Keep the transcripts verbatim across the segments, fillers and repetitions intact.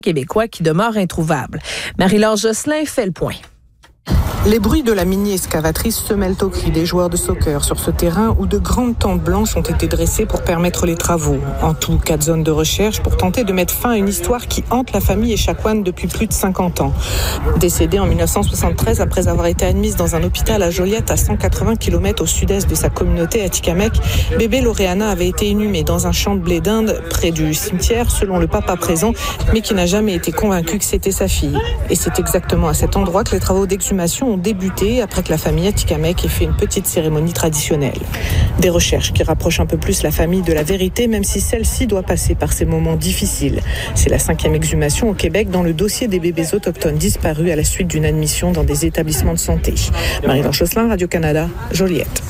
québécois qui demeure introuvable. Marie-Laure Josselin fait le point. Les bruits de la mini-excavatrice se mêlent aux cris des joueurs de soccer sur ce terrain où de grandes tentes blanches ont été dressées pour permettre les travaux. En tout, quatre zones de recherche pour tenter de mettre fin à une histoire qui hante la famille Echaquan depuis plus de cinquante ans. Décédée en dix-neuf cent soixante-treize après avoir été admise dans un hôpital à Joliette à cent quatre-vingts kilomètres au sud-est de sa communauté Atikamekw, bébé Lauréana avait été inhumée dans un champ de blé d'Inde près du cimetière selon le papa présent, mais qui n'a jamais été convaincu que c'était sa fille. Et c'est exactement à cet endroit que les travaux d'exhumation ont débuté après que la famille Atikamekw ait fait une petite cérémonie traditionnelle. Des recherches qui rapprochent un peu plus la famille de la vérité, même si celle-ci doit passer par ces moments difficiles. C'est la cinquième exhumation au Québec dans le dossier des bébés autochtones disparus à la suite d'une admission dans des établissements de santé. Marie-Laure Josselin, Radio-Canada, Joliette.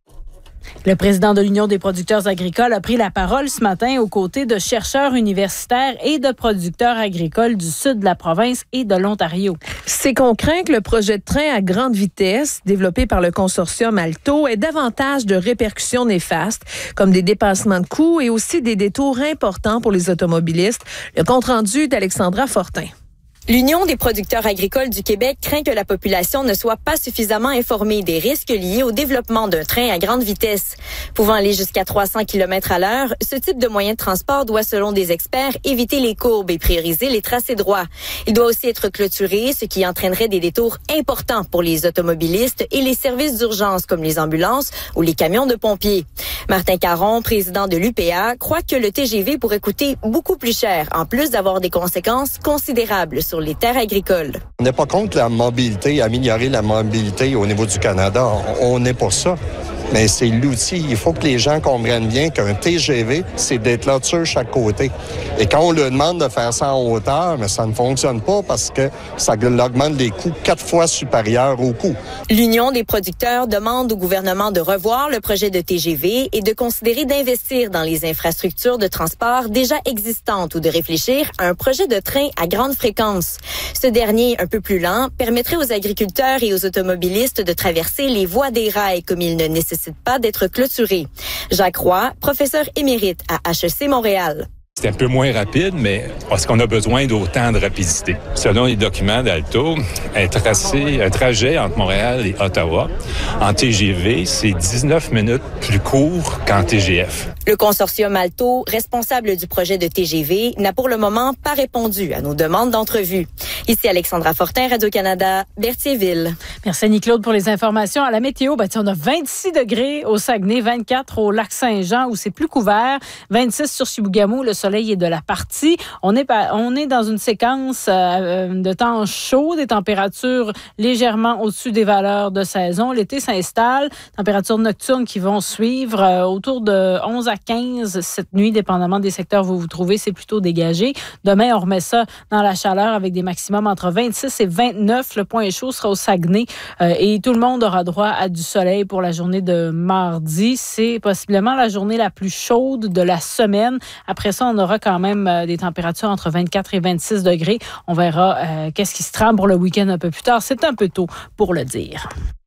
Le président de l'Union des producteurs agricoles a pris la parole ce matin aux côtés de chercheurs universitaires et de producteurs agricoles du sud de la province et de l'Ontario. C'est qu'on craint que le projet de train à grande vitesse, développé par le consortium Alto, ait davantage de répercussions néfastes, comme des dépassements de coûts et aussi des détours importants pour les automobilistes. Le compte-rendu d'Alexandra Fortin. L'Union des producteurs agricoles du Québec craint que la population ne soit pas suffisamment informée des risques liés au développement d'un train à grande vitesse. Pouvant aller jusqu'à trois cents kilomètres à l'heure, ce type de moyen de transport doit, selon des experts, éviter les courbes et prioriser les tracés droits. Il doit aussi être clôturé, ce qui entraînerait des détours importants pour les automobilistes et les services d'urgence comme les ambulances ou les camions de pompiers. Martin Caron, président de l'U P A, croit que le T G V pourrait coûter beaucoup plus cher, en plus d'avoir des conséquences considérables sur les terres agricoles. On n'est pas contre la mobilité, améliorer la mobilité au niveau du Canada. On n'est pas ça. Mais c'est l'outil. Il faut que les gens comprennent bien qu'un T G V, c'est des clôtures chaque côté. Et quand on leur demande de faire ça en hauteur, mais ça ne fonctionne pas parce que ça augmente les coûts quatre fois supérieurs aux coûts. L'Union des producteurs demande au gouvernement de revoir le projet de T G V et de considérer d'investir dans les infrastructures de transport déjà existantes ou de réfléchir à un projet de train à grande fréquence. Ce dernier, un peu plus lent, permettrait aux agriculteurs et aux automobilistes de traverser les voies des rails comme il ne nécessite pas d'être clôturé. Jacques Roy, professeur émérite à H E C Montréal. C'est un peu moins rapide, mais est-ce qu'on a besoin d'autant de rapidité? Selon les documents d'Alto, un tracé, un trajet entre Montréal et Ottawa, en T G V, c'est dix-neuf minutes plus court qu'en T G F. Le consortium Alto, responsable du projet de T G V, n'a pour le moment pas répondu à nos demandes d'entrevue. Ici Alexandra Fortin, Radio-Canada, Berthierville. Merci Annie-Claude pour les informations. À la météo, ben, on a vingt-six degrés au Saguenay, vingt-quatre au Lac-Saint-Jean où c'est plus couvert, vingt-six sur Chibougamau, le soleil est de la partie. On est, on est dans une séquence euh, de temps chaud, des températures légèrement au-dessus des valeurs de saison. L'été s'installe, températures nocturnes qui vont suivre euh, autour de onze à quinze cette nuit, dépendamment des secteurs où vous vous trouvez, c'est plutôt dégagé. Demain, on remet ça dans la chaleur avec des maximums entre vingt-six et vingt-neuf. Le point chaud sera au Saguenay euh, et tout le monde aura droit à du soleil pour la journée de mardi. C'est possiblement la journée la plus chaude de la semaine. Après ça, on aura quand même euh, des températures entre vingt-quatre et vingt-six degrés. On verra euh, qu'est-ce qui se trame pour le week-end un peu plus tard. C'est un peu tôt pour le dire.